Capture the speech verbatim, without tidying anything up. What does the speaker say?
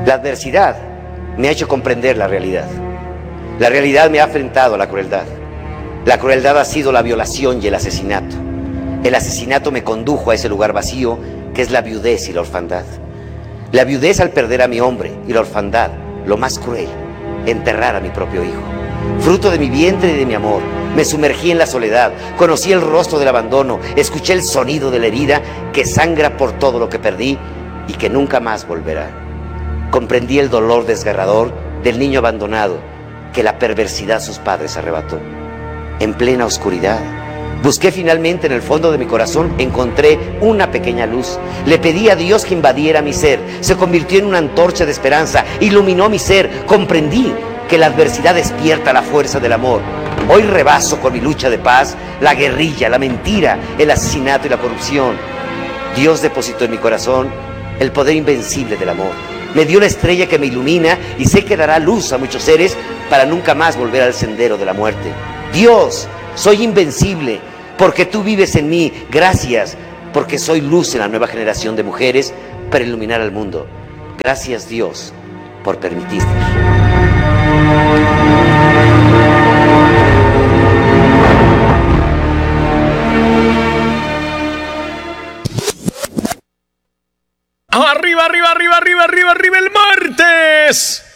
La adversidad me ha hecho comprender la realidad. La realidad me ha enfrentado a la crueldad. La crueldad ha sido la violación y el asesinato. El asesinato me condujo a ese lugar vacío que es la viudez y la orfandad. La viudez al perder a mi hombre, y la orfandad, lo más cruel, enterrar a mi propio hijo. Fruto de mi vientre y de mi amor, me sumergí en la soledad, conocí el rostro del abandono, escuché el sonido de la herida que sangra por todo lo que perdí y que nunca más volverá. Comprendí el dolor desgarrador del niño abandonado que la perversidad sus padres arrebató. En plena oscuridad, busqué finalmente en el fondo de mi corazón, encontré una pequeña luz. Le pedí a Dios que invadiera mi ser, se convirtió en una antorcha de esperanza, iluminó mi ser. Comprendí que la adversidad despierta la fuerza del amor. Hoy rebaso con mi lucha de paz la guerrilla, la mentira, el asesinato y la corrupción. Dios depositó en mi corazón el poder invencible del amor. Me dio la estrella que me ilumina y sé que dará luz a muchos seres para nunca más volver al sendero de la muerte. Dios, soy invencible porque tú vives en mí. Gracias porque soy luz en la nueva generación de mujeres para iluminar al mundo. Gracias, Dios, por permitirnos. Arriba, arriba, arriba, arriba, arriba, arriba el martes.